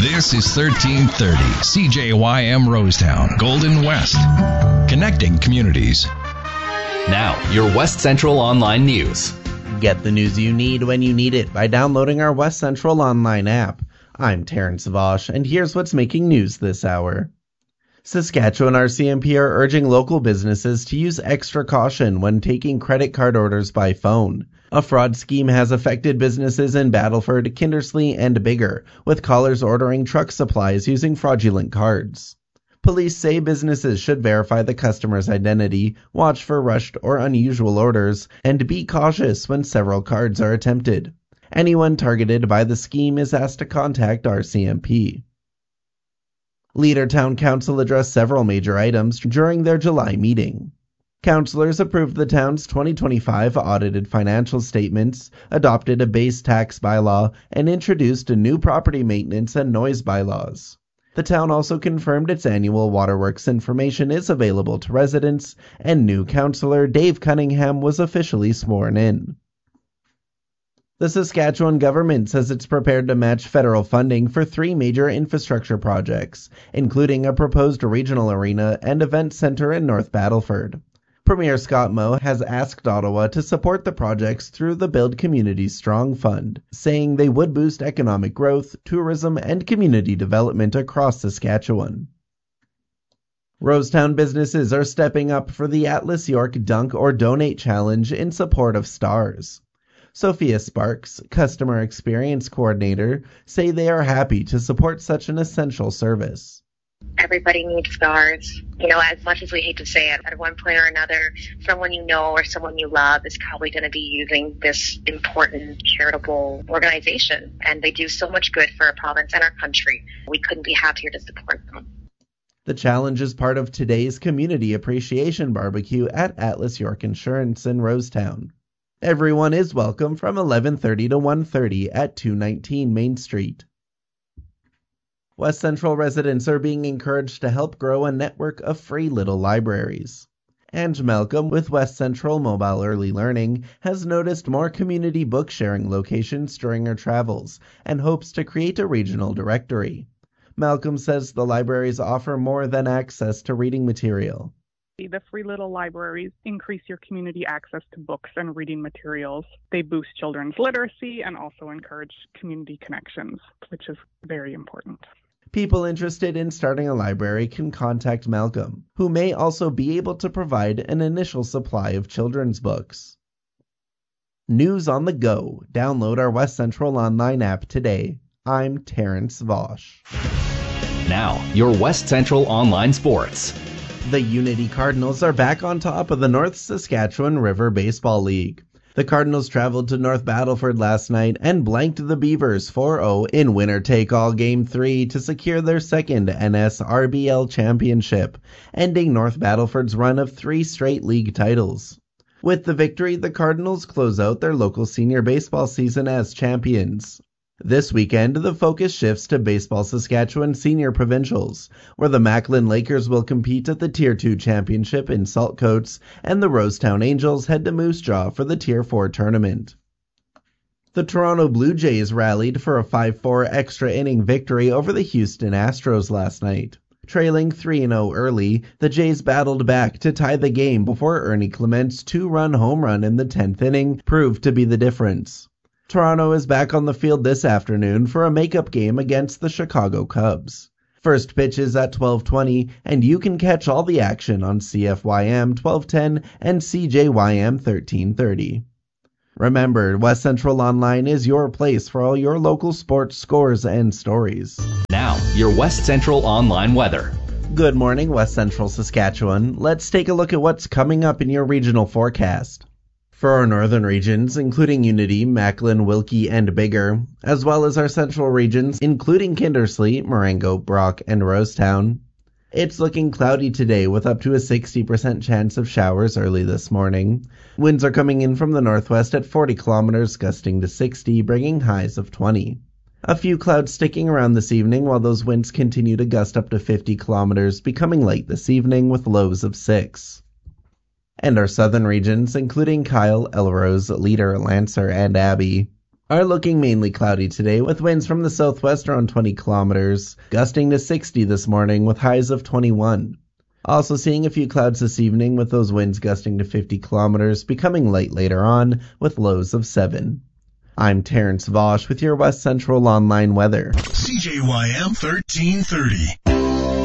This is 1330 CJYM Rosetown, Golden West. Connecting communities. Now, your West Central Online News. Get the news you need when you need it by downloading our West Central Online app. I'm Terrence Vosh, and here's what's making news this hour. Saskatchewan RCMP are urging local businesses to use extra caution when taking credit card orders by phone. A fraud scheme has affected businesses in Battleford, Kindersley, and Biggar, with callers ordering truck supplies using fraudulent cards. Police say businesses should verify the customer's identity, watch for rushed or unusual orders, and be cautious when several cards are attempted. Anyone targeted by the scheme is asked to contact RCMP. Leader Town Council addressed several major items during their July meeting. Councillors approved the town's 2025 audited financial statements, adopted a base tax bylaw, and introduced a new property maintenance and noise bylaws. The town also confirmed its annual waterworks information is available to residents, and new councillor Dave Cunningham was officially sworn in. The Saskatchewan government says it's prepared to match federal funding for 3 major infrastructure projects, including a proposed regional arena and event centre in North Battleford. Premier Scott Moe has asked Ottawa to support the projects through the Build Communities Strong Fund, saying they would boost economic growth, tourism, and community development across Saskatchewan. Rosetown businesses are stepping up for the Atlas York Dunk or Donate Challenge in support of STARS. Sophia Sparks, Customer Experience Coordinator, say they are happy to support such an essential service. Everybody needs STARS. As much as we hate to say it, at one point or another, someone you know or someone you love is probably going to be using this important charitable organization. And they do so much good for our province and our country. We couldn't be happier to support them. The challenge is part of today's Community Appreciation Barbecue at Atlas York Insurance in Rosetown. Everyone is welcome from 11:30 to 1:30 at 219 Main Street. West Central residents are being encouraged to help grow a network of free little libraries. Ange Malcolm with West Central Mobile Early Learning has noticed more community book sharing locations during her travels and hopes to create a regional directory. Malcolm says the libraries offer more than access to reading material. The free little libraries increase your community access to books and reading materials. They boost children's literacy and also encourage community connections, which is very important. People interested in starting a library can contact Malcolm, who may also be able to provide an initial supply of children's books. News on the go. Download our West Central Online app today. I'm Terrence Vosh. Now, your West Central Online Sports. The Unity Cardinals are back on top of the North Saskatchewan River Baseball League. The Cardinals traveled to North Battleford last night and blanked the Beavers 4-0 in winner-take-all Game 3 to secure their second NSRBL championship, ending North Battleford's run of 3 straight league titles. With the victory, the Cardinals close out their local senior baseball season as champions. This weekend, the focus shifts to Baseball Saskatchewan Senior Provincials, where the Macklin Lakers will compete at the Tier 2 Championship in Saltcoats, and the Rosetown Angels head to Moose Jaw for the Tier 4 tournament. The Toronto Blue Jays rallied for a 5-4 extra inning victory over the Houston Astros last night. Trailing 3-0 early, the Jays battled back to tie the game before Ernie Clement's 2-run home run in the 10th inning proved to be the difference. Toronto is back on the field this afternoon for a makeup game against the Chicago Cubs. First pitch is at 12:20, and you can catch all the action on CFYM 1210 and CJYM 1330. Remember, West Central Online is your place for all your local sports scores and stories. Now, your West Central Online weather. Good morning, West Central Saskatchewan. Let's take a look at what's coming up in your regional forecast. For our northern regions, including Unity, Macklin, Wilkie, and Biggar, as well as our central regions, including Kindersley, Marengo, Brock, and Rosetown, it's looking cloudy today with up to a 60% chance of showers early this morning. Winds are coming in from the northwest at 40 kilometers, gusting to 60, bringing highs of 20. A few clouds sticking around this evening while those winds continue to gust up to 50 kilometers, becoming light this evening with lows of 6. And our southern regions, including Kyle, Elrose, Leader, Lancer, and Abbey, are looking mainly cloudy today with winds from the southwest around 20 kilometers, gusting to 60 this morning with highs of 21. Also seeing a few clouds this evening with those winds gusting to 50 kilometers, becoming light later on with lows of 7. I'm Terrence Vosch with your West Central Online weather. CJYM 1330.